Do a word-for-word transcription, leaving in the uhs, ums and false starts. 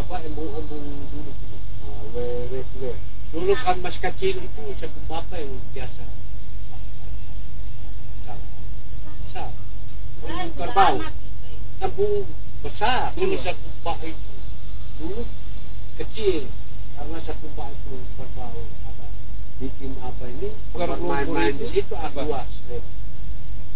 bapak embung-embung dulu tuh. Nah, wewe wewe. Dulu kan masih kecil itu satu bapak yang biasa besar. Embung kerbau. Embung besar. Dulu satu bapak itu dulu kecil karena satu bapak itu kerbau ada bikin apa ini main-main di situ luas.